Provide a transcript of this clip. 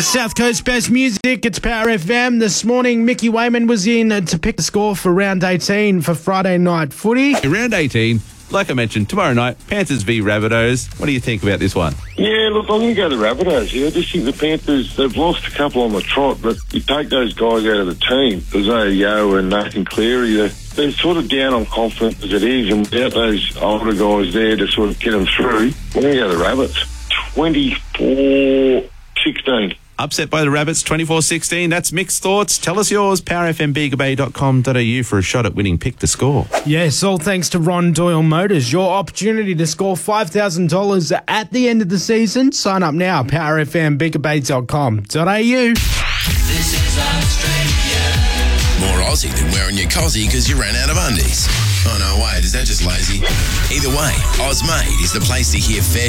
South Coast best music, it's Power FM. This morning, Mickey Wayman was in to pick the score for round 18 for Friday night footy. Round 18, like I mentioned, tomorrow night, Panthers v Rabbitohs. What do you think about this one? Yeah, look, I'm going to go to Rabbitohs here. I just think the Panthers, they've lost a couple on the trot, but you take those guys out of the team. There's Yo and Nathan Cleary. They're sort of down on confidence as it is, and without those older guys there to sort of get them through, we're going to go to Rabbits. 24-16. Upset by the Rabbits, 24-16. That's Mixed Thoughts. Tell us yours, powerfmbigabay.com.au for a shot at winning Pick the Score. Yes, all thanks to Ron Doyle Motors. Your opportunity to score $5,000 at the end of the season. Sign up now, powerfmbigabay.com.au. This is Australia. More Aussie than wearing your cozzy because you ran out of undies. Oh no, wait, is that just lazy? Either way, Ozmade is the place to hear fair